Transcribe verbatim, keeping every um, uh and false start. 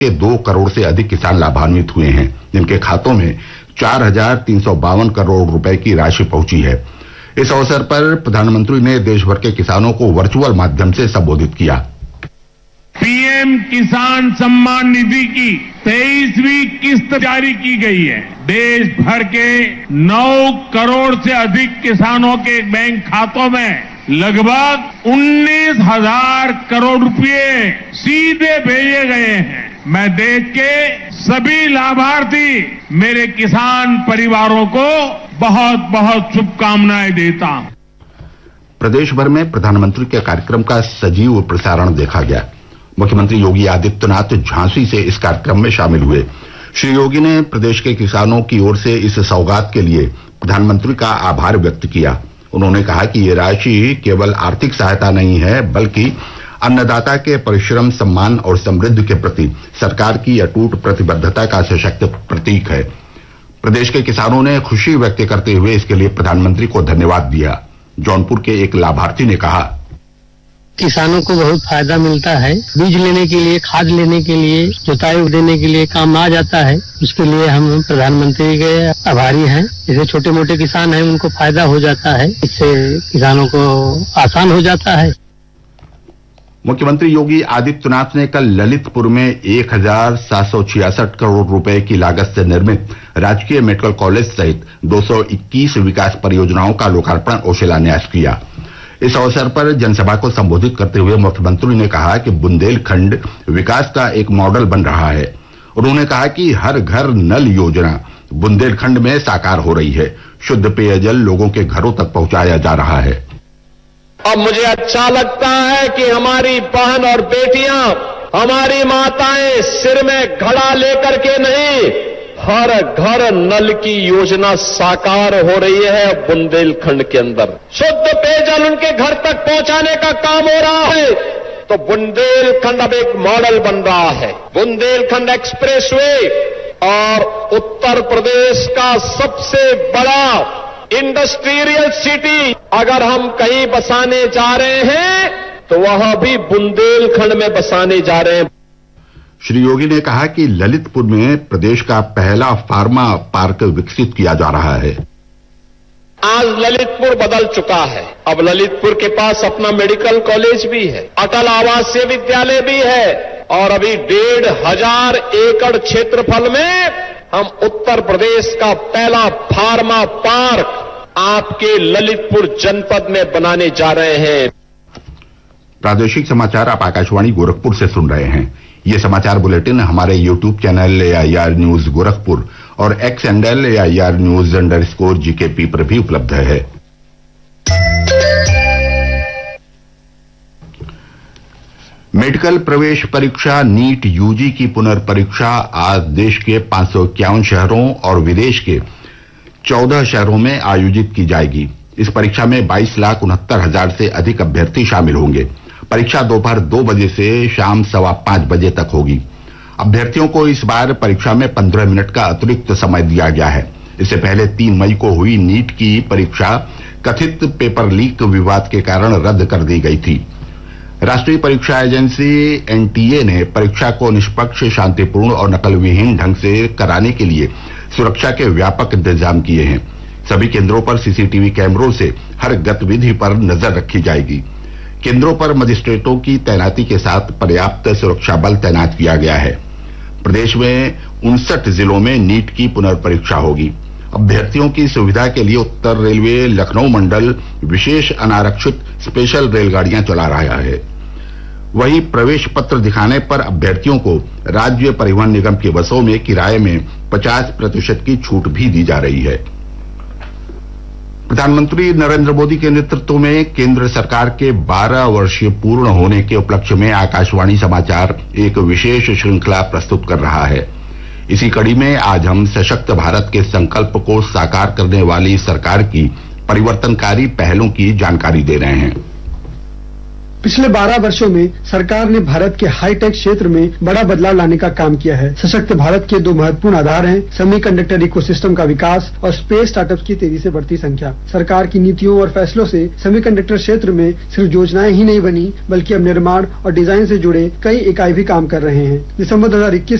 के दो करोड़ से अधिक किसान लाभान्वित हुए हैं, जिनके खातों में चार हजार तीन सौ बावन करोड़ रुपए की राशि पहुंची है। इस अवसर पर प्रधानमंत्री ने देश भर के किसानों को वर्चुअल माध्यम से संबोधित किया। पीएम किसान सम्मान निधि की तेईसवीं किस्त जारी की गई है। देश भर के नौ करोड़ से अधिक किसानों के बैंक खातों में लगभग उन्नीस हजार करोड़ रुपए सीधे भेजे गए हैं। मैं देश के सभी लाभार्थी मेरे किसान परिवारों को बहुत बहुत शुभकामनाएं देता हूं। प्रदेश भर में प्रधानमंत्री के कार्यक्रम का सजीव प्रसारण देखा गया। मुख्यमंत्री योगी आदित्यनाथ झांसी से इस कार्यक्रम में शामिल हुए। श्री योगी ने प्रदेश के किसानों की ओर से इस सौगात के लिए प्रधानमंत्री का आभार व्यक्त किया। उन्होंने कहा कि ये राशि केवल आर्थिक सहायता नहीं है, बल्कि अन्नदाता के परिश्रम, सम्मान और समृद्धि के प्रति सरकार की अटूट प्रतिबद्धता का सशक्त प्रतीक है। प्रदेश के किसानों ने खुशी व्यक्त करते हुए इसके लिए प्रधानमंत्री को धन्यवाद दिया। जौनपुर के एक लाभार्थी ने कहा, किसानों को बहुत फायदा मिलता है। बीज लेने के लिए, खाद लेने के लिए, जोताई देने के लिए काम आ जाता है। उसके लिए हम प्रधानमंत्री के आभारी हैं। जैसे छोटे मोटे किसान हैं, उनको फायदा हो जाता है। इससे किसानों को आसान हो जाता है। मुख्यमंत्री योगी आदित्यनाथ ने कल ललितपुर में एक हजार सात सौ छियासठ करोड़ रुपए की लागत से निर्मित राजकीय मेडिकल कॉलेज सहित दो सौ इक्कीस विकास परियोजनाओं का लोकार्पण और शिलान्यास किया। इस अवसर पर जनसभा को संबोधित करते हुए मुख्यमंत्री ने कहा कि बुंदेलखंड विकास का एक मॉडल बन रहा है। उन्होंने कहा कि हर घर नल योजना बुंदेलखंड में साकार हो रही है। शुद्ध पेयजल लोगों के घरों तक पहुंचाया जा रहा है। अब मुझे अच्छा लगता है कि हमारी बहन और बेटियां, हमारी माताएं सिर में घड़ा लेकर के नहीं, हर घर नल की योजना साकार हो रही है। बुंदेलखंड के अंदर शुद्ध पेयजल उनके घर तक पहुंचाने का काम हो रहा है। तो बुंदेलखंड अब एक मॉडल बन रहा है। बुंदेलखंड एक्सप्रेसवे और उत्तर प्रदेश का सबसे बड़ा इंडस्ट्रियल सिटी अगर हम कहीं बसाने जा रहे हैं तो वह भी बुंदेलखंड में बसाने जा रहे हैं। श्री योगी ने कहा कि ललितपुर में प्रदेश का पहला फार्मा पार्क विकसित किया जा रहा है। आज ललितपुर बदल चुका है। अब ललितपुर के पास अपना मेडिकल कॉलेज भी है, अटल आवासीय विद्यालय भी है और अभी डेढ़ हजार एकड़ क्षेत्रफल में हम उत्तर प्रदेश का पहला फार्मा पार्क आपके ललितपुर जनपद में बनाने जा रहे हैं। प्रादेशिक समाचार आप आकाशवाणी गोरखपुर से सुन रहे हैं। ये समाचार बुलेटिन हमारे YouTube channel A I R news Gorakhpur और x handle A I R news under score GKP पर भी उपलब्ध है। मेडिकल प्रवेश परीक्षा नीट यूजी की पुनर्परीक्षा आज देश के पांच सौ इक्यावन शहरों और विदेश के चौदह शहरों में आयोजित की जाएगी। इस परीक्षा में बाईस लाख उनहत्तर हजार से अधिक अभ्यर्थी शामिल होंगे। परीक्षा दोपहर दो बजे से शाम सवा पांच बजे तक होगी। अभ्यर्थियों को इस बार परीक्षा में पंद्रह मिनट का अतिरिक्त समय दिया गया है। इससे पहले तीन मई को हुई नीट की परीक्षा कथित पेपर लीक विवाद के कारण रद्द कर दी गई थी। राष्ट्रीय परीक्षा एजेंसी एन टी ए ने परीक्षा को निष्पक्ष, शांतिपूर्ण और नकलविहीन ढंग से कराने के लिए सुरक्षा के व्यापक इंतजाम किए हैं। सभी केंद्रों पर सी सी टी वी कैमरों से हर गतिविधि पर नजर रखी जाएगी। केंद्रों पर मजिस्ट्रेटों की तैनाती के साथ पर्याप्त सुरक्षा बल तैनात किया गया है। प्रदेश में उनसठ जिलों में नीट की पुनर्परीक्षा होगी। अभ्यर्थियों की सुविधा के लिए उत्तर रेलवे लखनऊ मंडल विशेष अनारक्षित स्पेशल रेलगाड़ियां चला रहा है। वहीं प्रवेश पत्र दिखाने पर अभ्यर्थियों को राज्य परिवहन निगम की बसों में किराए में पचास प्रतिशत की छूट भी दी जा रही है। प्रधानमंत्री नरेंद्र मोदी के नेतृत्व में केंद्र सरकार के बारह वर्ष पूर्ण होने के उपलक्ष्य में आकाशवाणी समाचार एक विशेष श्रृंखला प्रस्तुत कर रहा है। इसी कड़ी में आज हम सशक्त भारत के संकल्प को साकार करने वाली सरकार की परिवर्तनकारी पहलों की जानकारी दे रहे हैं। पिछले बारह वर्षों में सरकार ने भारत के हाईटेक क्षेत्र में बड़ा बदलाव लाने का काम किया है। सशक्त भारत के दो महत्वपूर्ण आधार हैं सेमीकंडक्टर इकोसिस्टम का विकास और स्पेस स्टार्टअप्स की तेजी से बढ़ती संख्या। सरकार की नीतियों और फैसलों से सेमीकंडक्टर क्षेत्र में सिर्फ योजनाएं ही नहीं बनी, बल्कि अब निर्माण और डिजाइन से जुड़े कई इकाई भी काम कर रहे हैं। दिसंबर दो हजार इक्कीस